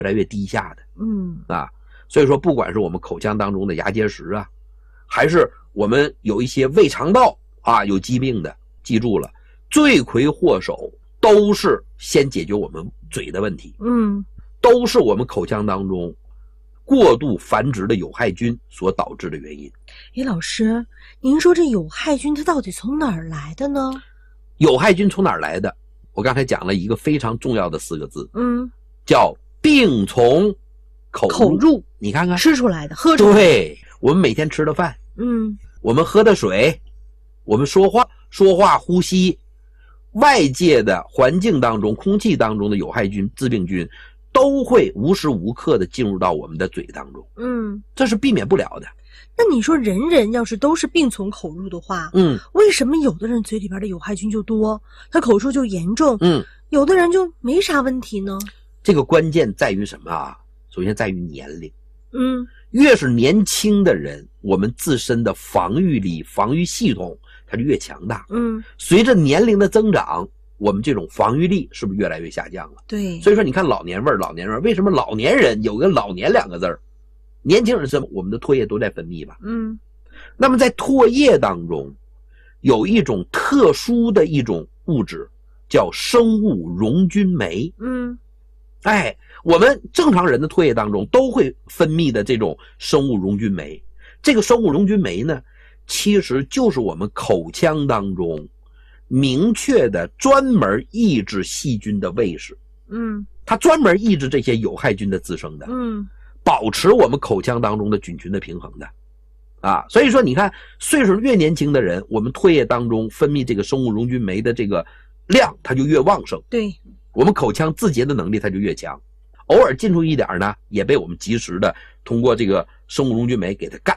来越低下的。所以说不管是我们口腔当中的牙结石啊，还是我们有一些胃肠道啊有疾病的，记住了，罪魁祸首都是先解决我们嘴的问题，都是我们口腔当中过度繁殖的有害菌所导致的原因。 老师，您说这有害菌它到底从哪儿来的呢？ 有害菌从哪儿来的？我刚才讲了一个非常重要的4个字，叫病从口入。你看看， 吃出来的，喝出来的。 对，我们每天吃的饭，我们喝的水，我们说话呼吸，外界的环境当中空气当中的有害菌致病菌都会无时无刻的进入到我们的嘴当中，这是避免不了的。 那你说人人要是都是病从口入的话，为什么有的人嘴里边的有害菌就多，他口臭就严重，有的人就没啥问题呢？ 这个关键在于什么啊？首先在于年龄，越是年轻的人，我们自身的防御力、防御系统它就越强大，随着年龄的增长，我们这种防御力是不是越来越下降了？ 对， 所以说你看老年味儿，为什么老年人有个老年2个字儿？年轻人是我们的唾液都在分泌吧？那么在唾液当中有一种特殊的一种物质叫生物溶菌酶。我们正常人的唾液当中都会分泌的这种生物溶菌酶，这个生物溶菌酶呢，其实就是我们口腔当中明确的专门抑制细菌的卫士。它专门抑制这些有害菌的滋生的，保持我们口腔当中的菌群的平衡的。所以说你看岁数越年轻的人，我们唾液当中分泌这个生物溶菌酶的这个量它就越旺盛， 对， 我们口腔自洁的能力它就越强。偶尔进出一点呢，也被我们及时的通过这个生物溶菌酶给它干